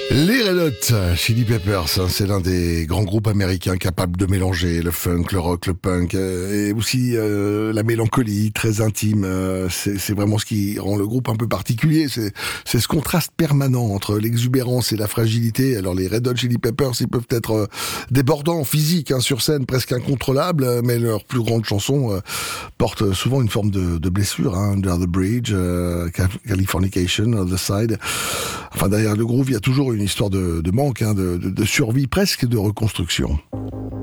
Les Red Hot Chili Peppers, c'est l'un des grands groupes américains capables de mélanger le funk, le rock, le punk et aussi la mélancolie très intime. C'est vraiment ce qui rend le groupe un peu particulier. C'est ce contraste permanent entre l'exubérance et la fragilité. Alors les Red Hot Chili Peppers, ils peuvent être débordants en physique, sur scène presque incontrôlables, mais leurs plus grandes chansons portent souvent une forme de blessure. Under the Bridge, Californication, Other Side. Enfin, derrière le groove, il y a toujours une histoire de manque, de survie, presque de reconstruction.